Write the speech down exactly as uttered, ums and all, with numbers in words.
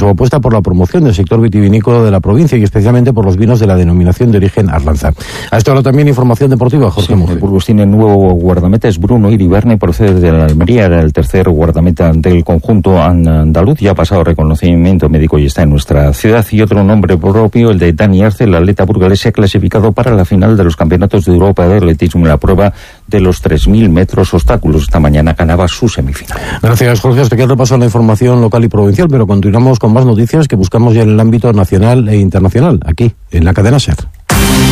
su apuesta por la promoción del sector vitivinícola de la provincia y especialmente por los vinos de la denominación de origen Arlanza. A esto ahora también información deportiva, Jorge sí, Mujer. El Burgos tiene nuevo guardameta, es Bruno Iribarne, procede de la Almería, era el tercer guardameta del conjunto andaluz, ya ha pasado reconocimiento médico y está en nuestra ciudad. Y otro nombre propio, el de Dani Arce, el atleta burgalés, se ha clasificado para la final de los campeonatos de Europa de atletismo en la prueba de los tres mil metros obstáculos. Esta mañana ganaba su semifinal. Gracias, Jorge. Hasta aquí el repaso a la información local y provincial, pero continuamos con más noticias que buscamos ya en el ámbito nacional e internacional, aquí, en la cadena SER.